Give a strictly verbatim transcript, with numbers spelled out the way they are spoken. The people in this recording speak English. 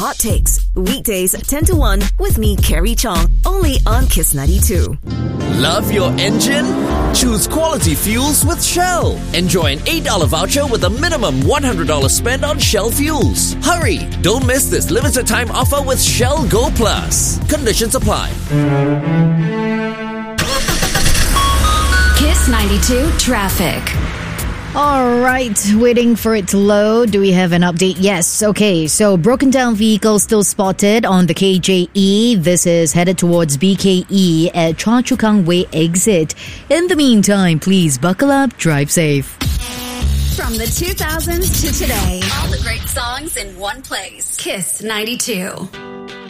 Hot Takes, weekdays ten to one with me, Carrie Chong, only on Kiss ninety-two. Love your engine? Choose quality fuels with Shell. Enjoy an eight dollars voucher with a minimum one hundred dollars spend on Shell fuels. Hurry! Don't miss this limited time offer with Shell Go Plus. Conditions apply. Kiss ninety-two traffic. All right, waiting for it to load. Do we have an update? Yes. Okay, so broken down vehicle still spotted on the K J E. This is headed towards B K E at Choa Chu Kang Way exit. In the meantime, please buckle up, drive safe. From the two thousands to today, all the great songs in one place. Kiss ninety-two.